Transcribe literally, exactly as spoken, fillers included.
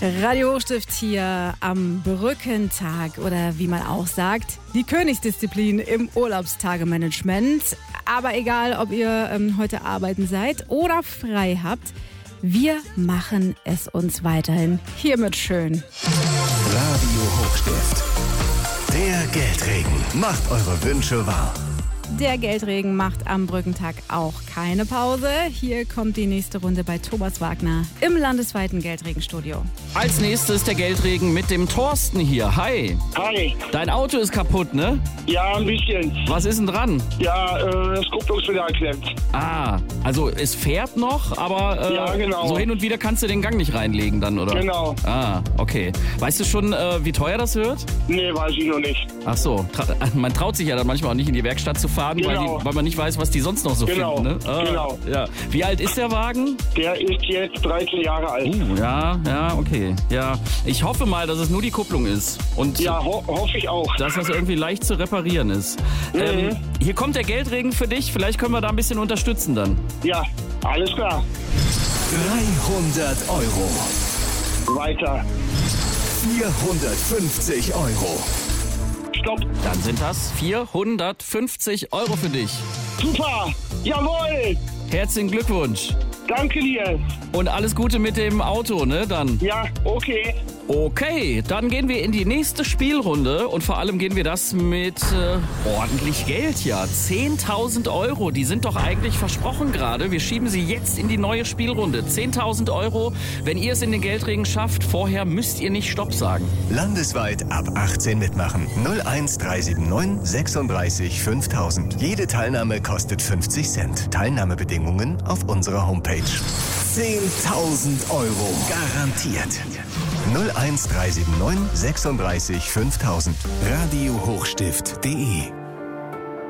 Radio Hochstift hier am Brückentag oder wie man auch sagt, die Königsdisziplin im Urlaubstagemanagement. Aber egal, ob ihr ähm, heute arbeiten seid oder frei habt, wir machen es uns weiterhin hiermit schön. Radio Hochstift. Der Geldregen macht eure Wünsche wahr. Der Geldregen macht am Brückentag auch keine Pause. Hier kommt die nächste Runde bei Thomas Wagner im landesweiten Geldregenstudio. Als nächstes der Geldregen mit dem Thorsten hier. Hi. Hi. Dein Auto ist kaputt, ne? Ja, ein bisschen. Was ist denn dran? Ja, äh, das Kupplungspedal klemmt. Ah, also es fährt noch, aber äh, Ja, genau. so hin und wieder kannst du den Gang nicht reinlegen dann, oder? Genau. Ah, okay. Weißt du schon, äh, wie teuer das wird? Nee, weiß ich noch nicht. Ach so, tra- man traut sich ja dann manchmal auch nicht in die Werkstatt zu fahren, weil, Genau. die, weil man nicht weiß, was die sonst noch so Genau, finden. Ne? Ah, genau. Ja. Wie alt ist der Wagen? Der ist jetzt dreizehn Jahre alt. Uh, ja, ja, okay. Ja, ich hoffe mal, dass es nur die Kupplung ist und Ja, ho hoffe ich auch. dass das irgendwie leicht zu reparieren ist. Mhm. Ähm, hier kommt der Geldregen für dich. Vielleicht können wir da ein bisschen unterstützen dann. Ja, alles klar. dreihundert Euro. Weiter. vierhundertfünfzig Euro. Stopp. Dann sind das vierhundertfünfzig Euro für dich. Super. Jawohl. Herzlichen Glückwunsch. Danke dir. Und alles Gute mit dem Auto, ne, dann. Ja, okay. Okay, dann gehen wir in die nächste Spielrunde und vor allem gehen wir das mit äh, ordentlich Geld, ja. zehntausend Euro, die sind doch eigentlich versprochen gerade. Wir schieben sie jetzt in die neue Spielrunde. zehntausend Euro, wenn ihr es in den Geldregen schafft, vorher müsst ihr nicht Stopp sagen. Landesweit ab achtzehn mitmachen. null eins drei sieben neun sechsunddreißig fünftausend. Jede Teilnahme kostet fünfzig Cent. Teilnahmebedingungen auf unserer Homepage. zehntausend Euro garantiert. null eins drei sieben neun sechsunddreißig fünftausend. Radio Hochstift punkt de